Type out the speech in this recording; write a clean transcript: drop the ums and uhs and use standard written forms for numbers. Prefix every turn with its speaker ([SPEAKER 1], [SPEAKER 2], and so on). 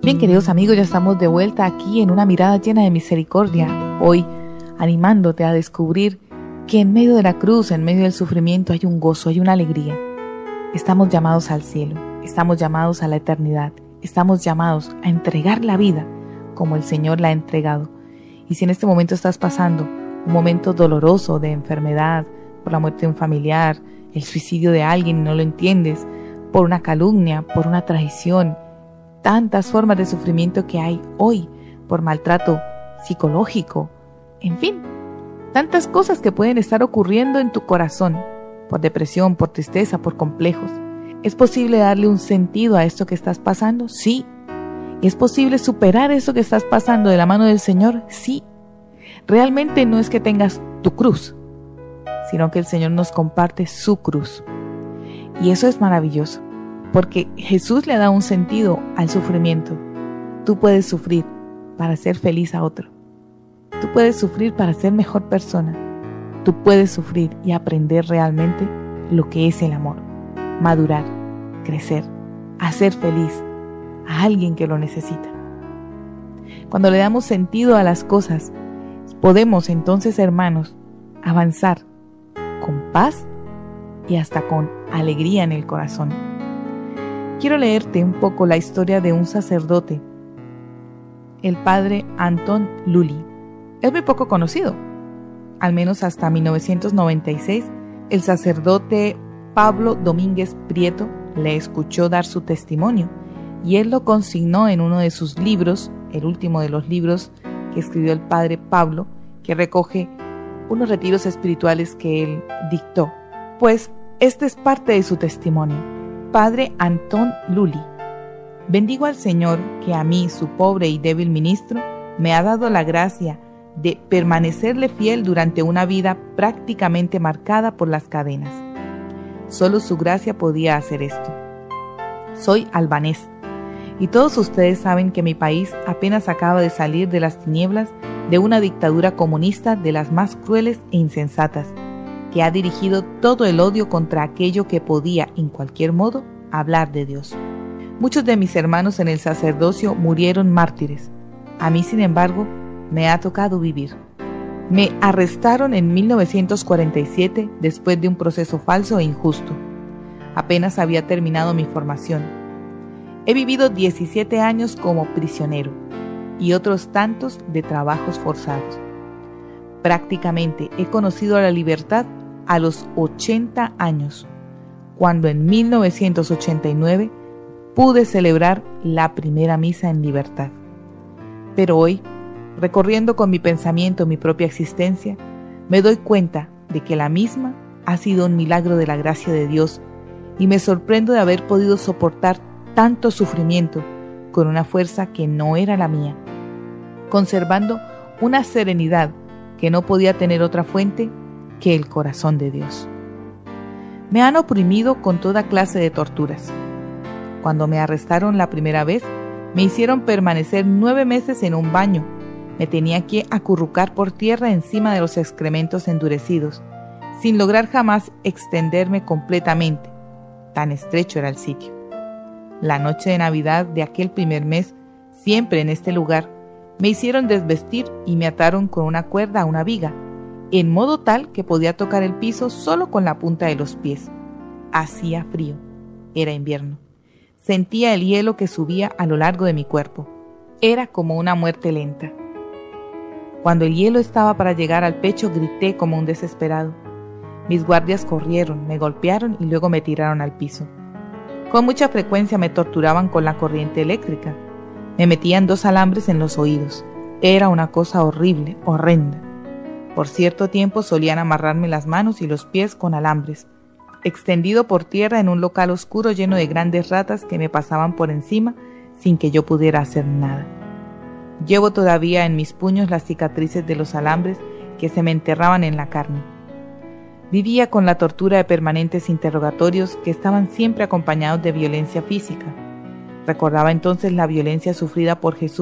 [SPEAKER 1] Bien, queridos amigos, ya estamos de vuelta aquí en una mirada llena de misericordia. Hoy, animándote a descubrir que en medio de la cruz, en medio del sufrimiento, hay un gozo, hay una alegría. Estamos llamados al cielo, estamos llamados a la eternidad, estamos llamados a entregar la vida como el Señor la ha entregado. Y si en este momento estás pasando un momento doloroso de enfermedad, por la muerte de un familiar, el suicidio de alguien y no lo entiendes, por una calumnia, por una traición, tantas formas de sufrimiento que hay hoy, por maltrato psicológico, en fin, tantas cosas que pueden estar ocurriendo en tu corazón, por depresión, por tristeza, por complejos. ¿Es posible darle un sentido a esto que estás pasando? Sí. ¿Es posible superar eso que estás pasando de la mano del Señor? Sí. Realmente no es que tengas tu cruz, sino que el Señor nos comparte su cruz. Y eso es maravilloso, porque Jesús le da un sentido al sufrimiento. Tú puedes sufrir para ser feliz a otro. Tú puedes sufrir para ser mejor persona. Tú puedes sufrir y aprender realmente lo que es el amor. Madurar, crecer, hacer feliz a alguien que lo necesita. Cuando le damos sentido a las cosas, podemos entonces, hermanos, avanzar con paz y hasta con alegría en el corazón. Quiero leerte un poco la historia de un sacerdote, el padre Anton Lully. Es muy poco conocido. Al menos hasta 1996, el sacerdote Pablo Domínguez Prieto le escuchó dar su testimonio y él lo consignó en uno de sus libros, el último de los libros que escribió el padre Pablo, que recoge unos retiros espirituales que él dictó. Pues este es parte de su testimonio. Padre Anton Lully: bendigo al Señor que a mí, su pobre y débil ministro, me ha dado la gracia de permanecerle fiel durante una vida prácticamente marcada por las cadenas. Solo su gracia podía hacer esto. Soy albanés, y todos ustedes saben que mi país apenas acaba de salir de las tinieblas de una dictadura comunista de las más crueles e insensatas, que ha dirigido todo el odio contra aquello que podía, en cualquier modo, hablar de Dios. Muchos de mis hermanos en el sacerdocio murieron mártires. A mí, sin embargo, me ha tocado vivir. Me arrestaron en 1947 después de un proceso falso e injusto. Apenas había terminado mi formación. He vivido 17 años como prisionero y otros tantos de trabajos forzados. Prácticamente he conocido la libertad a los 80 años, cuando en 1989 pude celebrar la primera misa en libertad. Pero hoy, recorriendo con mi pensamiento mi propia existencia, me doy cuenta de que la misma ha sido un milagro de la gracia de Dios y me sorprendo de haber podido soportar tanto sufrimiento con una fuerza que no era la mía, conservando una serenidad que no podía tener otra fuente que el corazón de Dios. Me han oprimido con toda clase de torturas. Cuando me arrestaron la primera vez, me hicieron permanecer 9 meses en un baño. Me tenía que acurrucar por tierra encima de los excrementos endurecidos, sin lograr jamás extenderme completamente. Tan estrecho era el sitio. La noche de Navidad de aquel primer mes, siempre en este lugar, me hicieron desvestir y me ataron con una cuerda a una viga, en modo tal que podía tocar el piso solo con la punta de los pies. Hacía frío. Era invierno. Sentía el hielo que subía a lo largo de mi cuerpo. Era como una muerte lenta. Cuando el hielo estaba para llegar al pecho, grité como un desesperado. Mis guardias corrieron, me golpearon y luego me tiraron al piso. Con mucha frecuencia me torturaban con la corriente eléctrica. Me metían 2 alambres en los oídos. Era una cosa horrible, horrenda. Por cierto tiempo solían amarrarme las manos y los pies con alambres, extendido por tierra en un local oscuro lleno de grandes ratas que me pasaban por encima sin que yo pudiera hacer nada. Llevo todavía en mis puños las cicatrices de los alambres que se me enterraban en la carne. Vivía con la tortura de permanentes interrogatorios que estaban siempre acompañados de violencia física. Recordaba entonces la violencia sufrida por Jesús